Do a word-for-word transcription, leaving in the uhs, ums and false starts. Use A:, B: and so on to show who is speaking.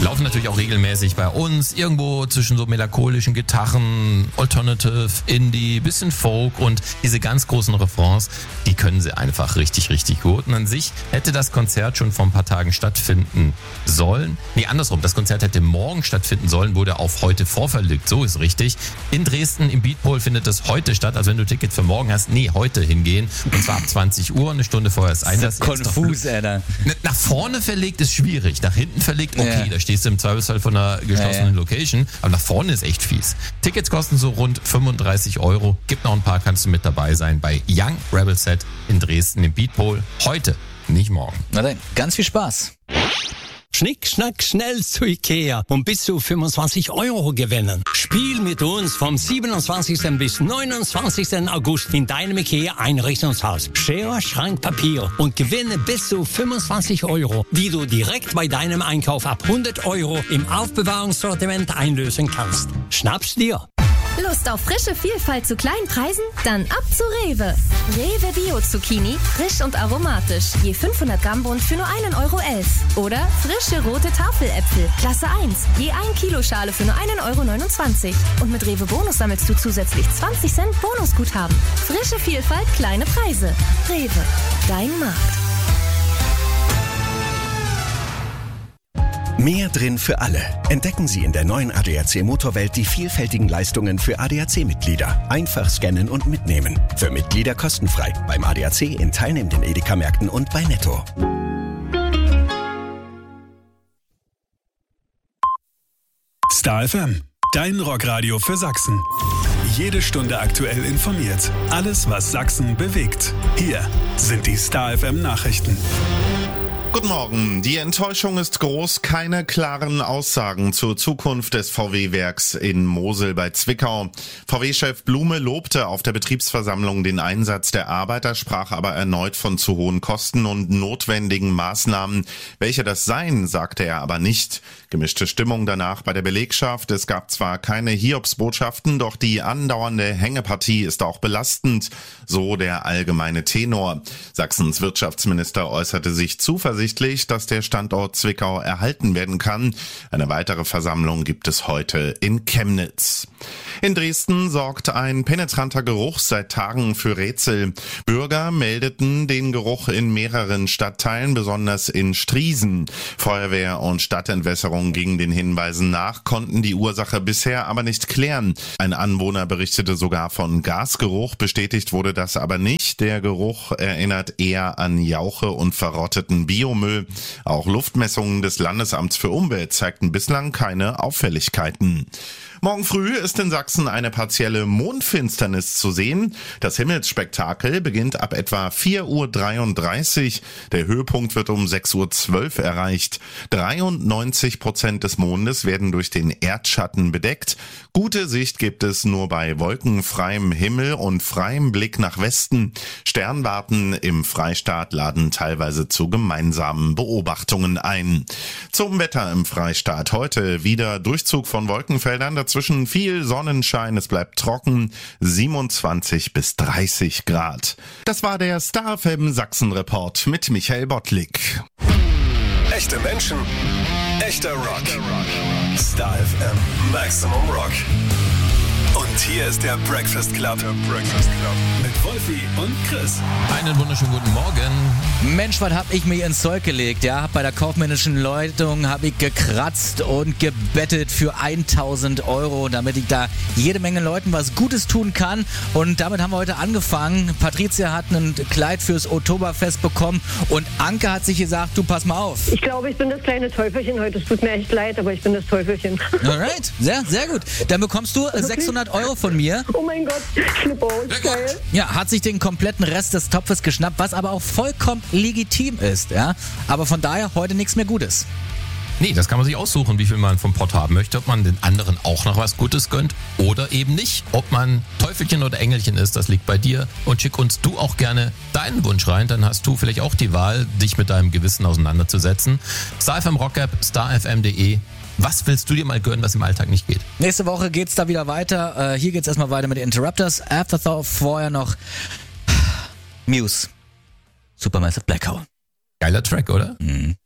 A: Laufen natürlich auch regelmäßig bei uns, irgendwo zwischen so melancholischen Gitarren, Alternative, Indie, bisschen Folk und diese ganz großen Refrains, die können sie einfach richtig, richtig gut. Und an sich hätte das Konzert schon vor ein paar Tagen stattfinden sollen. Nee, andersrum, das Konzert hätte morgen stattfinden sollen, wurde auf heute vorverlegt, so ist richtig. In Dresden im Beatpol findet es heute statt, also wenn du Ticket für morgen hast, nee, heute hingehen. Und zwar ab zwanzig Uhr, eine Stunde vorher ist Einlass.
B: Konfus, Alter.
A: Nach vorne verlegt ist schwierig, nach hinten verlegt, okay, ja. Da stehst du im Zweifelsfall von einer geschlossenen ja, ja. Location, aber nach vorne ist echt fies. Tickets kosten so rund fünfunddreißig Euro, gibt noch ein paar, kannst du mit dabei sein bei Young Rebel Set in Dresden im Beatpol. Heute, nicht morgen.
B: Na dann, ganz viel Spaß.
C: Schnick, schnack, schnell zu Ikea und bis zu fünfundzwanzig Euro gewinnen. Spiel mit uns vom siebenundzwanzigsten bis neunundzwanzigsten August in deinem Ikea Einrichtungshaus. Schere, Schrank, Papier und gewinne bis zu fünfundzwanzig Euro, die du direkt bei deinem Einkauf ab hundert Euro im Aufbewahrungssortiment einlösen kannst. Schnapp's dir!
D: Lust auf frische Vielfalt zu kleinen Preisen? Dann ab zu Rewe. Rewe Bio Zucchini, frisch und aromatisch. Je fünfhundert Gramm Bund für nur einen Euro elf. Oder frische rote Tafeläpfel, Klasse eins. Je ein Kilo Schale für nur einen Euro neunundzwanzig. Und mit Rewe Bonus sammelst du zusätzlich zwanzig Cent Bonusguthaben. Frische Vielfalt, kleine Preise. Rewe, dein Markt.
E: Mehr drin für alle. Entdecken Sie in der neuen A D A C Motorwelt die vielfältigen Leistungen für A D A C-Mitglieder. Einfach scannen und mitnehmen. Für Mitglieder kostenfrei. Beim A D A C in teilnehmenden Edeka-Märkten und bei Netto.
F: Star F M, dein Rockradio für Sachsen. Jede Stunde aktuell informiert. Alles, was Sachsen bewegt. Hier sind die Star F M Nachrichten.
G: Guten Morgen. Die Enttäuschung ist groß. Keine klaren Aussagen zur Zukunft des V W-Werks in Mosel bei Zwickau. V W-Chef Blume lobte auf der Betriebsversammlung den Einsatz der Arbeiter, sprach aber erneut von zu hohen Kosten und notwendigen Maßnahmen. Welche das seien, sagte er aber nicht. Gemischte Stimmung danach bei der Belegschaft. Es gab zwar keine Hiobsbotschaften, doch die andauernde Hängepartie ist auch belastend, so der allgemeine Tenor. Sachsens Wirtschaftsminister äußerte sich zuversichtlich, dass der Standort Zwickau erhalten werden kann. Eine weitere Versammlung gibt es heute in Chemnitz. In Dresden sorgt ein penetranter Geruch seit Tagen für Rätsel. Bürger meldeten den Geruch in mehreren Stadtteilen, besonders in Striesen. Feuerwehr und Stadtentwässerung gingen den Hinweisen nach, konnten die Ursache bisher aber nicht klären. Ein Anwohner berichtete sogar von Gasgeruch, bestätigt wurde das aber nicht. Der Geruch erinnert eher an Jauche und verrotteten Biomüll. Auch Luftmessungen des Landesamts für Umwelt zeigten bislang keine Auffälligkeiten. Morgen früh ist in Sachsen eine partielle Mondfinsternis zu sehen. Das Himmelsspektakel beginnt ab etwa vier Uhr dreiunddreißig. Der Höhepunkt wird um sechs Uhr zwölf erreicht. dreiundneunzig Prozent des Mondes werden durch den Erdschatten bedeckt. Gute Sicht gibt es nur bei wolkenfreiem Himmel und freiem Blick nach Westen. Sternwarten im Freistaat laden teilweise zu gemeinsamen Beobachtungen ein. Zum Wetter im Freistaat. Heute wieder Durchzug von Wolkenfeldern, dazwischen viel Sonnenschein, es bleibt trocken, siebenundzwanzig bis dreißig Grad. Das war der Star F M Sachsen-Report mit Michael Bottlik.
F: Echte Menschen, echter Rock. Star F M Maximum Rock. Und hier ist der Breakfast Club. Der Breakfast Club. Mit Wolfi und Chris.
A: Einen wunderschönen guten Morgen.
B: Mensch, was hab ich mir ins Zeug gelegt, ja? Hab bei der kaufmännischen Leitung hab ich gekratzt und gebettet für tausend Euro, damit ich da jede Menge Leuten was Gutes tun kann. Und damit haben wir heute angefangen. Patricia hat ein Kleid fürs Oktoberfest bekommen und Anke hat sich gesagt, du pass mal auf.
H: Ich glaube, ich bin das kleine Teufelchen heute. Es tut mir echt leid, aber ich bin das Teufelchen.
B: Alright, sehr, sehr gut. Dann bekommst du
H: okay.
B: sechshundert Euro von mir.
H: Oh mein Gott, Schnippo, geil.
B: Ja, hat sich den kompletten Rest des Topfes geschnappt, was aber auch vollkommen legitim ist, ja. Aber von daher heute nichts mehr Gutes.
A: Nee, das kann man sich aussuchen, wie viel man vom Pott haben möchte, ob man den anderen auch noch was Gutes gönnt oder eben nicht. Ob man Teufelchen oder Engelchen ist, das liegt bei dir. Und schick uns du auch gerne deinen Wunsch rein, dann hast du vielleicht auch die Wahl, dich mit deinem Gewissen auseinanderzusetzen. Star F M Rock App, star f m punkt de. Was willst du dir mal gönnen, was im Alltag nicht geht?
B: Nächste Woche geht's da wieder weiter. Äh, hier geht's erstmal weiter mit den Interrupters. Afterthought, vorher noch Muse. Supermassive Black Hole.
A: Geiler Track, oder?
B: Mhm.